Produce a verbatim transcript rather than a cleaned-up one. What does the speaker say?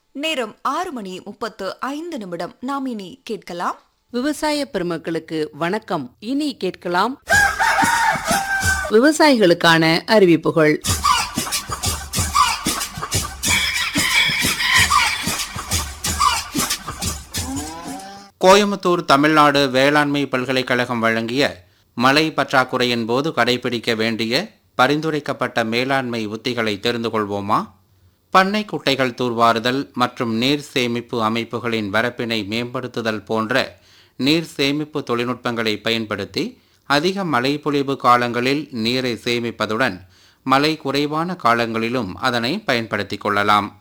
நேரம் ஆறு மணி முப்பத்து ஐந்து நிமிடம். நாம் இனி கேட்கலாம். விவசாய பெருமக்களுக்கு வணக்கம். இனி கேட்கலாம் விவசாயிகளுக்கான அறிவிப்புகள். கோயம்புத்தூர் தமிழ்நாடு வேளாண்மை பல்கலைக்கழகம் வழங்கிய மழை பற்றாக்குறையின் போது கடைபிடிக்க வேண்டிய பரிந்துரைக்கப்பட்ட மேலாண்மை உத்திகளை தெரிந்து கொள்வோமா? பண்ணை குட்டைகள் தூர்வாறுதல் மற்றும் நீர் சேமிப்பு அமைப்புகளின் வரப்பினை மேம்படுத்துதல் போன்ற நீர் சேமிப்பு தொழில்நுட்பங்களை பயன்படுத்தி அதிக மழை பொழிவு காலங்களில் நீரை சேமிப்பதுடன் மழை குறைவான காலங்களிலும் அதனை பயன்படுத்திக் கொள்ளலாம்.